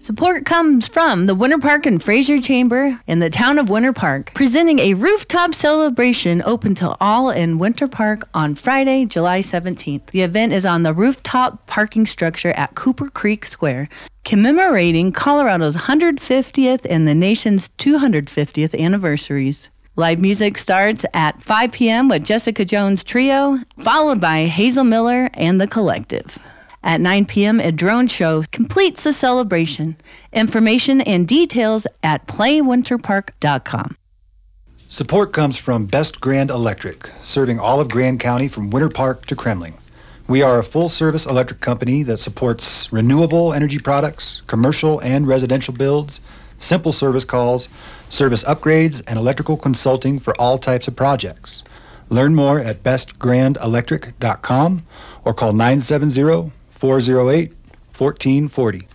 Support comes from the Winter Park and Fraser Chamber in the town of Winter Park, presenting a rooftop celebration open to all in Winter Park on Friday, July 17th. The event is on the rooftop parking structure at Cooper Creek Square, commemorating Colorado's 150th and the nation's 250th anniversaries. Live music starts at 5 p.m. with Jessica Jones Trio, followed by Hazel Miller and The Collective. At 9 p.m., a drone show completes the celebration. Information and details at playwinterpark.com. Support comes from Best Grand Electric, serving all of Grand County from Winter Park to Kremling. We are a full-service electric company that supports renewable energy products, commercial and residential builds, simple service calls, service upgrades, and electrical consulting for all types of projects. Learn more at bestgrandelectric.com or call 970-408-1440.